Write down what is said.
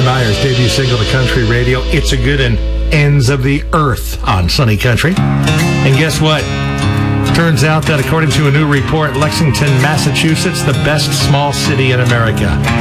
Myers' debut single to country radio. It's a Good and Ends of the Earth on Sunny Country. And guess what? Turns out that according to a new report, Lexington, Massachusetts, the best small city in America.